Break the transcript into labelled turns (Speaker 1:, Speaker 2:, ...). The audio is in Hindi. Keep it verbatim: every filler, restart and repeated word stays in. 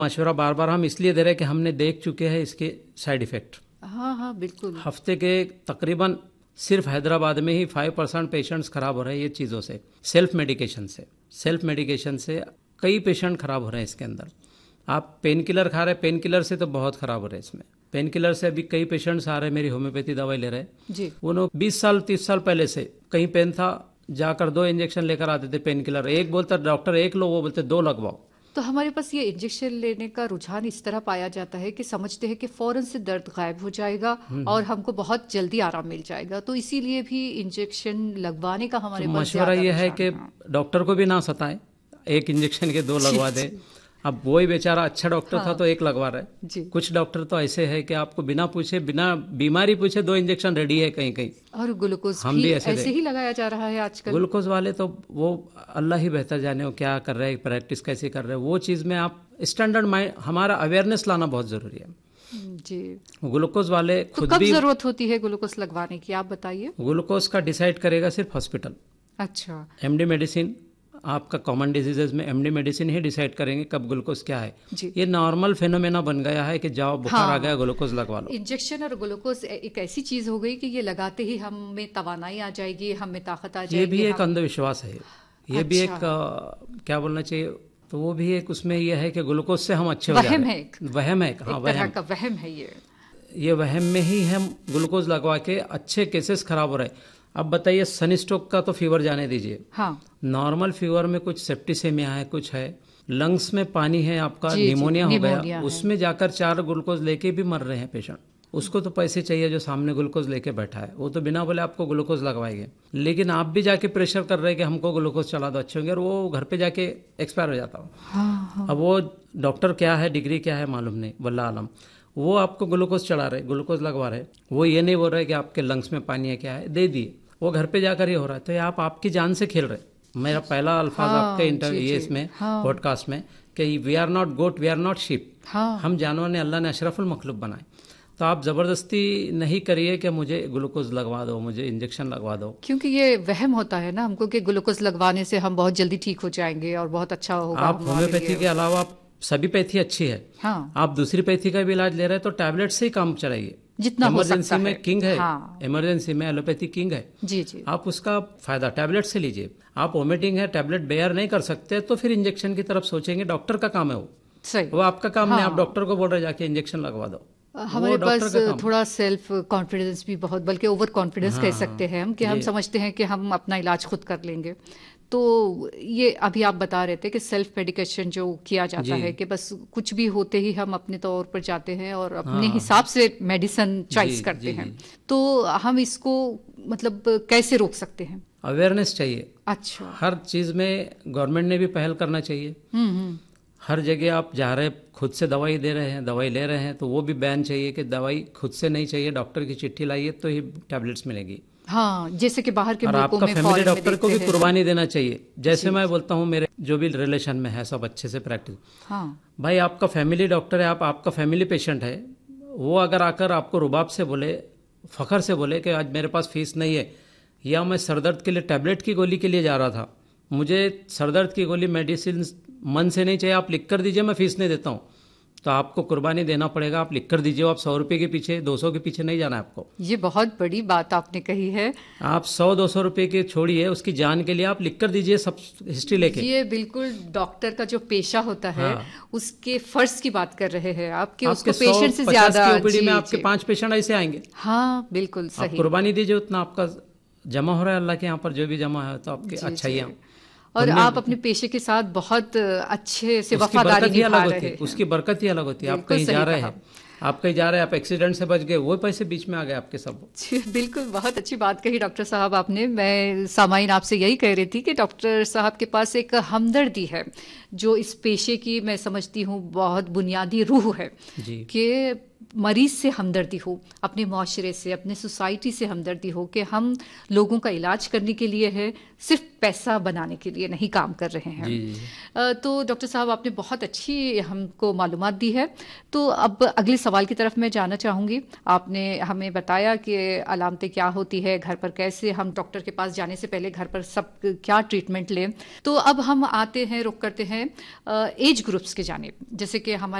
Speaker 1: मशवरा बार बार हम इसलिए दे रहे हैं कि हमने देख चुके हैं इसके साइड इफेक्ट।
Speaker 2: हाँ हाँ बिल्कुल।
Speaker 1: हफ्ते के तकरीबन सिर्फ हैदराबाद में ही फाइव परसेंट पेशेंट्स खराब हो रहे हैं ये चीज़ों से, सेल्फ मेडिकेशन से सेल्फ मेडिकेशन से कई पेशेंट खराब हो रहे हैं इसके अंदर। आप पेन किलर खा रहे हैं, पेन किलर से तो बहुत खराब हो रहे हैं इसमें। पेन किलर से अभी कई पेशेंट्स आ रहे हैं मेरी होम्योपैथी दवाई ले रहे हैं
Speaker 2: जी।
Speaker 1: उन्होंने बीस साल तीस साल पहले से कहीं पेन था जाकर दो इंजेक्शन लेकर आते थे पेन किलर, एक बोलता डॉक्टर एक लो, वो बोलते दो लगवाओ।
Speaker 2: तो हमारे पास ये इंजेक्शन लेने का रुझान इस तरह पाया जाता है कि समझते हैं कि फौरन से दर्द गायब हो जाएगा और हमको बहुत जल्दी आराम मिल जाएगा, तो इसीलिए भी इंजेक्शन लगवाने का हमारे
Speaker 1: तो
Speaker 2: पास
Speaker 1: मशवरा ये है कि डॉक्टर को भी ना सताएं, एक इंजेक्शन के दो लगवा दे। अब वही बेचारा अच्छा डॉक्टर हाँ। था तो एक लगवा रहा है। कुछ डॉक्टर तो ऐसे है कि आपको बिना पूछे बिना बीमारी पूछे दो इंजेक्शन रेडी है कहीं कहीं।
Speaker 2: और ग्लूकोज
Speaker 1: हम
Speaker 2: भी,
Speaker 1: भी ऐसे,
Speaker 2: ऐसे ही लगाया जा रहा है आजकल।
Speaker 1: ग्लूकोज वाले तो वो अल्लाह ही बेहतर जाने वो क्या कर रहे हैं, प्रैक्टिस कैसे कर रहे हैं, वो चीज़ में आप स्टैंडर्ड माइंड हमारा अवेयरनेस लाना बहुत जरूरी है
Speaker 2: जी।
Speaker 1: ग्लूकोज वाले
Speaker 2: तो कब जरूरत होती है ग्लूकोज लगवाने की, आप बताइए।
Speaker 1: ग्लूकोज का डिसाइड करेगा सिर्फ हॉस्पिटल।
Speaker 2: अच्छा।
Speaker 1: एमडी मेडिसिन आपका कॉमन डिजीजेज में एमडी मेडिसिन ही डिसाइड करेंगे कब ग्लूकोज क्या है। ये नॉर्मल फेनोमेना बन गया है कि जाओ बुखार हाँ, आ गया ग्लूकोज लगवा लो।
Speaker 2: इंजेक्शन और ग्लूकोज एक ऐसी चीज हो गई कि ये लगाते ही हमें तवानाई आ जाएगी, हमें ताकत आ जाएगी।
Speaker 1: ये भी एक अंधविश्वास है, ये अच्छा। भी एक आ, क्या बोलना चाहिए, तो वो भी एक उसमें यह है कि ग्लूकोज से हम अच्छे हो
Speaker 2: वहम है,
Speaker 1: वहम है हाँ,
Speaker 2: वहम का वहम है ये
Speaker 1: ये वहम में ही हम ग्लूकोज लगवा के अच्छे केसेस खराब हो रहे हैं। अब बताइए सन स्ट्रोक का तो फीवर जाने दीजिए हाँ। नॉर्मल फीवर में कुछ सेप्टिसेमिया है, कुछ है लंग्स में पानी है, आपका निमोनिया हो गया, उसमें जाकर चार ग्लूकोज लेके भी मर रहे हैं पेशेंट। उसको तो पैसे चाहिए जो सामने ग्लूकोज लेके बैठा है, वो तो बिना बोले आपको ग्लूकोज लगवाएंगे, लेकिन आप भी जाके प्रेशर कर रहे हैं कि हमको ग्लूकोज चला दो अच्छे होंगे, और वो घर पे जाके एक्सपायर हो जाता हो हाँ, हाँ। अब वो डॉक्टर क्या है, डिग्री क्या है मालूम नहीं, वल्लाह आलम, वो आपको ग्लूकोज चढ़ा रहे, ग्लूकोज लगवा रहे, वो ये नहीं बोल रहे कि आपके लंग्स में पानी है क्या है, दे दिए, वो घर पे जाकर ही हो रहा है। तो ये आप आपकी जान से खेल रहे। मेरा पहला अल्फाज हाँ, आपके इंटरव्यू ये इसमें हाँ, पॉडकास्ट में कि we are not goat, we are not sheep हाँ, हम जानवर ने, अल्लाह ने अशरफुल मखलूक बनाए। तो आप जबरदस्ती नहीं करिए कि मुझे ग्लूकोज लगवा दो, मुझे इंजेक्शन लगवा दो,
Speaker 2: क्योंकि ये वहम होता है ना हमको कि ग्लूकोज लगवाने से हम बहुत जल्दी ठीक हो जाएंगे और बहुत अच्छा होगा।
Speaker 1: आप होम्योपैथी के अलावा सभी पैथी अच्छी है हाँ। आप दूसरी पैथी का भी इलाज ले रहे हैं तो टैबलेट से ही काम चलाइए
Speaker 2: जितना हो सकता है।
Speaker 1: इमरजेंसी में किंग है हाँ। इमरजेंसी में एलोपैथी किंग है
Speaker 2: जी जी।
Speaker 1: आप उसका फायदा टैबलेट से लीजिए। आप वोमिटिंग है, टैबलेट बेयर नहीं कर सकते तो फिर इंजेक्शन की तरफ सोचेंगे, डॉक्टर का काम है वो सही, वो आपका काम हाँ। नहीं, आप डॉक्टर को बोल रहे जाके इंजेक्शन लगवा दो।
Speaker 2: हमारे पास थोड़ा सेल्फ कॉन्फिडेंस भी बहुत, बल्कि ओवर कॉन्फिडेंस हाँ, कह सकते हैं हम कि हम समझते हैं कि हम अपना इलाज खुद कर लेंगे। तो ये अभी आप बता रहे थे कि सेल्फ मेडिकेशन जो किया जाता है कि बस कुछ भी होते ही हम अपने तौर पर जाते हैं और अपने हाँ, हिसाब से मेडिसिन चॉइस करते जी, हैं जी, तो हम इसको मतलब कैसे रोक सकते हैं?
Speaker 1: अवेयरनेस चाहिए।
Speaker 2: अच्छा।
Speaker 1: हर चीज में गवर्नमेंट ने भी पहल करना चाहिए। हम्म हर जगह आप जा रहे खुद से दवाई दे रहे हैं, दवाई ले रहे हैं, तो वो भी बैन चाहिए कि दवाई खुद से नहीं चाहिए, डॉक्टर की चिट्ठी लाइए तो ही टैबलेट्स मिलेगी
Speaker 2: हाँ, जैसे कि बाहर के
Speaker 1: और
Speaker 2: मुल्कों
Speaker 1: आपका
Speaker 2: में
Speaker 1: फैमिली डॉक्टर को भी कुर्बानी देना चाहिए। जैसे मैं
Speaker 2: जी,
Speaker 1: बोलता हूँ मेरे जो भी रिलेशन में है सब अच्छे से प्रैक्टिस
Speaker 2: हाँ।
Speaker 1: भाई आपका फैमिली डॉक्टर है, आप आपका फैमिली पेशेंट है, वो अगर आकर आपको रुबाब से बोले, फखर से बोले कि आज मेरे पास फीस नहीं है, या मैं सरदर्द के लिए टैबलेट की गोली के लिए जा रहा था, मुझे सरदर्द की गोली मेडिसिन मन से नहीं चाहिए, आप लिख कर दीजिए मैं फीस नहीं देता हूँ, तो आपको कुर्बानी देना पड़ेगा। आप लिख कर दीजिए, आप सौ रुपये के पीछे दो सौ के पीछे नहीं जाना है आपको।
Speaker 2: ये बहुत बड़ी बात आपने कही है।
Speaker 1: आप सौ दो सौ रुपये की छोड़िए, उसकी जान के लिए आप लिख कर दीजिए सब हिस्ट्री लेके।
Speaker 2: ये बिल्कुल डॉक्टर का जो पेशा होता है हाँ। उसके फर्ज की बात कर रहे हैं आप कि उसको पेशेंट से ज्यादा
Speaker 1: ओपीडी में आपके पांच पेशेंट ऐसे आएंगे
Speaker 2: हाँ बिल्कुल सही।
Speaker 1: आप कुर्बानी दीजिए, उतना आपका जमा हो रहा है अल्लाह के यहाँ पर, जो भी जमा है तो आपके अच्छा ही है।
Speaker 2: और आप अपने पेशे के साथ बहुत अच्छे से वफादारी निभा रहे हैं,
Speaker 1: उसकी बरकत ही अलग होती है। आप कहीं जा रहे हैं, आप कहीं जा रहे हैं, आप एक्सीडेंट से बच गए, वो पैसे बीच में आ गए आपके सब।
Speaker 2: बिल्कुल, बहुत अच्छी बात कही डॉक्टर साहब आपने। मैं सामाइन आपसे यही कह रही थी कि डॉक्टर साहब के पास एक हमदर्दी है जो इस पेशे की मैं समझती हूँ बहुत बुनियादी रूह है कि मरीज से हमदर्दी हो, अपने माशरे से, अपने सोसाइटी से हमदर्दी हो कि हम लोगों का इलाज करने के लिए है, सिर्फ पैसा बनाने के लिए नहीं काम कर रहे हैं। जी। तो डॉक्टर साहब आपने बहुत अच्छी हमको मालूमात दी है। तो अब अगले सवाल की तरफ मैं जाना चाहूँगी। आपने हमें बताया कि अलामतें क्या होती है, घर पर कैसे हम डॉक्टर के पास जाने से पहले घर पर सब क्या ट्रीटमेंट लें। तो अब हम आते हैं, रुक करते हैं एज ग्रुप्स के जाने, जैसे कि हमारे